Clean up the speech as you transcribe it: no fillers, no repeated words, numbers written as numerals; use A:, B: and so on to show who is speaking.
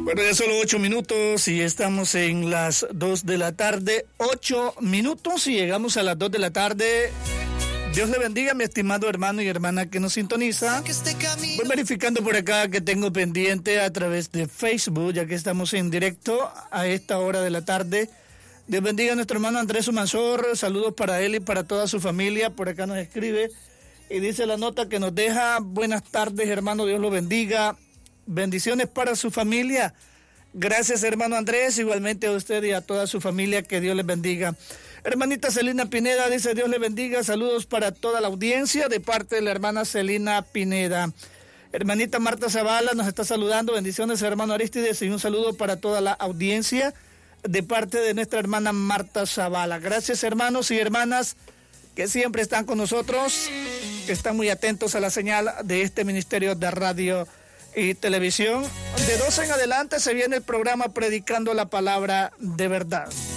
A: Bueno, ya solo 8 minutos y estamos en las 2 de la tarde. 8 minutos y llegamos a las 2 de la tarde. Dios le bendiga, mi estimado hermano y hermana que nos sintoniza. Voy verificando por acá que tengo pendiente a través de Facebook, ya que estamos en directo a esta hora de la tarde. Dios bendiga a nuestro hermano Andrés Humansor. Saludos para él y para toda su familia. Por acá nos escribe y dice la nota que nos deja: buenas tardes, hermano, Dios lo bendiga. Bendiciones para su familia. Gracias, hermano Andrés, igualmente a usted y a toda su familia, que Dios les bendiga. Hermanita Celina Pineda dice: Dios le bendiga, saludos para toda la audiencia de parte de la hermana Celina Pineda. Hermanita Marta Zavala nos está saludando: bendiciones, hermano Aristides, y un saludo para toda la audiencia de parte de nuestra hermana Marta Zavala. Gracias, hermanos y hermanas que siempre están con nosotros, que están muy atentos a la señal de este Ministerio de Radio y Televisión. De 12 en adelante se viene el programa Predicando la Palabra de Verdad.